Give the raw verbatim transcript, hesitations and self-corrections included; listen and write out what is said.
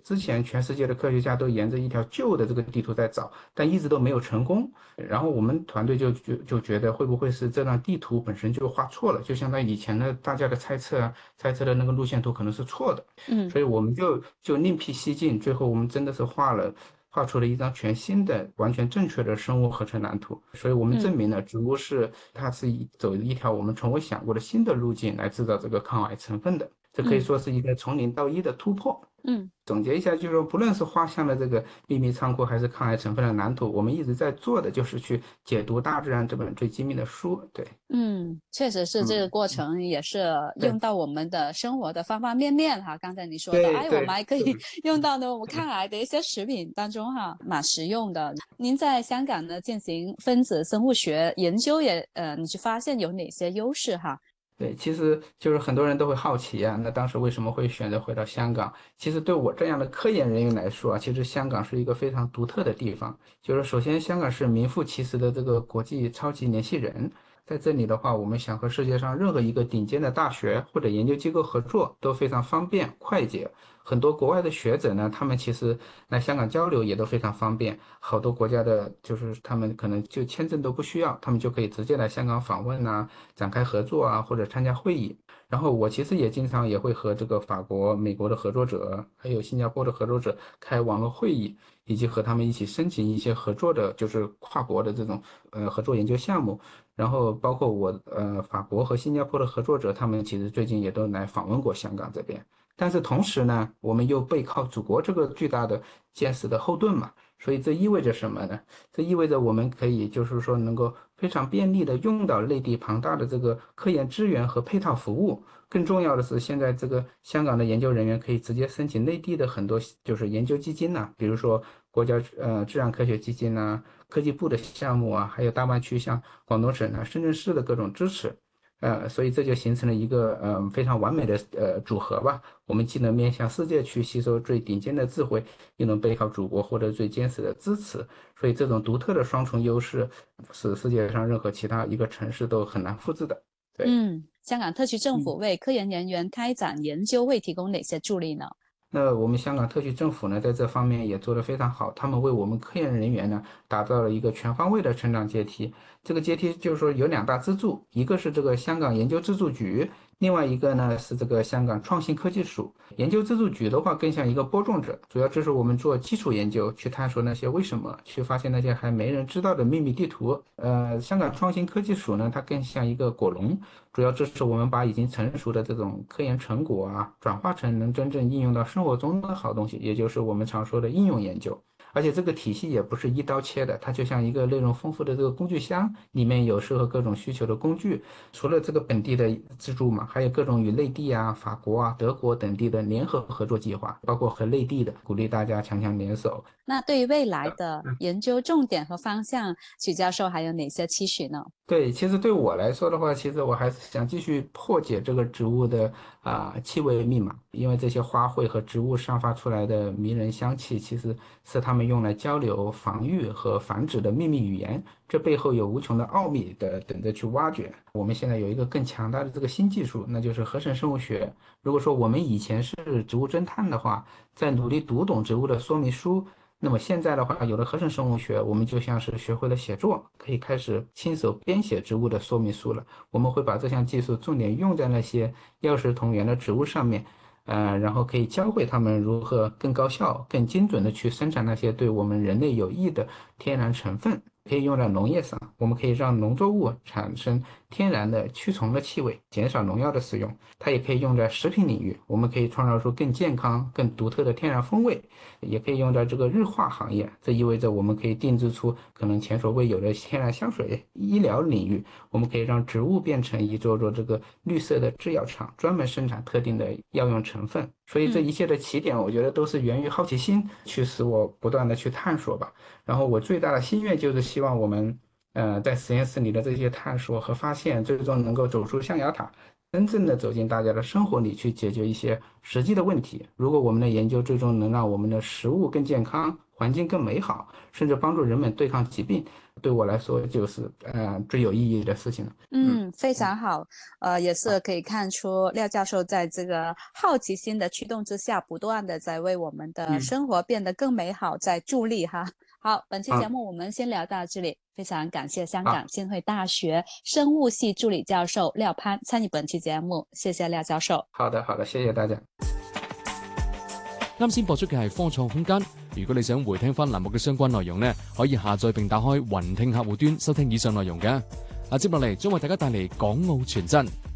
之前全世界的科学家都沿着一条旧的这个地图在找，但一直都没有成功。然后我们团队就就就觉得会不会是这张地图本身就画错了，就相当于以前的大家的猜测啊，猜测的那个路线图可能是错的。 嗯所以我们就就另辟蹊径，最后我们真的是画了画出了一张全新的、完全正确的生物合成蓝图。所以我们嗯证明了植物是它是一走一条我们从未想过的新的路径来制造这个抗癌成分的，这可以嗯说是一个从零到一的突破。 嗯总结一下，就是说，不论是画像的这个秘密仓库，还是抗癌成分的蓝图，我们一直在做的就是去解读大自然这本最机密的书。对， 嗯，确实是这个嗯， 过程也是对， 用到我们的生活的方方面面哈。刚才你说的，哎，我们对对， 还可以是的， 用到呢我们是的。 抗癌的一些食品当中哈，蛮实用的。您在香港呢进行分子生物学研究也，呃，你去发现有哪些优势哈？ 对，其实就是很多人都会好奇啊，那当时为什么会选择回到香港？其实对我这样的科研人员来说啊，其实香港是一个非常独特的地方。就是首先，香港是名副其实的这个国际超级联系人，在这里的话，我们想和世界上任何一个顶尖的大学或者研究机构合作都非常方便快捷。很多国外的学者呢，他们其实来香港交流也都非常方便。好多国家的，就是他们可能就签证都不需要，他们就可以直接来香港访问呐、展开合作啊，或者参加会议。然后我其实也经常也会和这个法国、美国的合作者，还有新加坡的合作者开网络会议，以及和他们一起申请一些合作的，就是跨国的这种呃合作研究项目。然后包括我呃法国和新加坡的合作者，他们其实最近也都来访问过香港这边。但是同时呢，我们又背靠祖国这个巨大的坚实的后盾嘛，所以这意味着什么呢？这意味着我们可以就是说能够非常便利的用到内地庞大的这个科研资源和配套服务。更重要的是，现在这个香港的研究人员可以直接申请内地的很多就是研究基金呐、比如说国家呃自然科学基金呐、科技部的项目啊，还有大湾区像广东省啊、深圳市的各种支持。呃，所以这就形成了一个呃非常完美的呃组合吧。我们既能面向世界去吸收最顶尖的智慧，又能背靠祖国获得最坚实的支持。所以这种独特的双重优势，是世界上任何其他一个城市都很难复制的。对。 嗯，香港特区政府嗯。 为科研人员开展研究会提供哪些助力呢？ 那我们香港特区政府呢，在这方面也做得非常好，他们为我们科研人员呢，打造了一个全方位的成长阶梯。这个阶梯就是说有两大支柱，一个是这个香港研究资助局，另外一个呢是这个香港创新科技署。研究资助局的话，更像一个播种者，主要就是我们做基础研究，去探索那些为什么，去发现那些还没人知道的秘密地图。呃，香港创新科技署呢，它更像一个果农，主要支持我们把已经成熟的这种科研成果啊，转化成能真正应用到生活中的好东西，也就是我们常说的应用研究。而且这个体系也不是一刀切的，它就像一个内容丰富的这个工具箱，里面有适合各种需求的工具。除了这个本地的资助嘛，还有各种与内地啊、法国啊、德国等地的联合合作计划，包括和内地的，鼓励大家强强联手。 那对于未来的研究重点和方向，曲教授还有哪些期许呢？ 对，其实对我来说的话，其实我还是想继续破解这个植物的啊、气味密码，因为这些花卉和植物散发出来的迷人香气，其实是它们用来交流、防御和繁殖的秘密语言。这背后有无穷的奥秘的等着去挖掘。我们现在有一个更强大的这个新技术，那就是合成生物学。如果说我们以前是植物侦探的话，在努力读懂植物的说明书。那么现在的话，有了合成生物学，我们就像是学会了写作，可以开始亲手编写植物的说明书了。我们会把这项技术重点用在那些药食同源的植物上面，呃，然后可以教会他们如何更高效、更精准的去生产那些对我们人类有益的天然成分。可以用在农业上，我们可以让农作物产生天然的驱虫的气味，减少农药的使用。它也可以用在食品领域，我们可以创造出更健康、更独特的天然风味。也可以用在这个日化行业，这意味着我们可以定制出可能前所未有的天然香水。医疗领域，我们可以让植物变成一座座这个绿色的制药厂，专门生产特定的药用成分。所以这嗯一切的起点，我觉得都是源于好奇心，去使我不断的去探索吧。然后我最大的心愿就是希望我们，呃，在实验室里的这些探索和发现，最终能够走出象牙塔，真正的走进大家的生活里去解决一些实际的问题。如果我们的研究最终能让我们的食物更健康， 环境更美好，甚至帮助人们对抗疾病，对我来说就是呃最有意义的事情了。嗯嗯，非常好，呃，也好， 是可以看出廖教授在这个好奇心的驱动之下，不断的在为我们的嗯， 生活变得更美好，在助力哈。好，本期节好， 目我们先聊到这里，非常感谢香港好， 浸会大学生物系助理教授廖攀参与本期節目，謝謝廖教授。 好的，好的，謝謝大家。 啱先播出嘅係科創空間。如果你想回聽翻欄目嘅相關內容呢，可以下載並打開雲聽客戶端收聽以上內容嘅。啊，接落嚟將為大家帶嚟港澳傳真。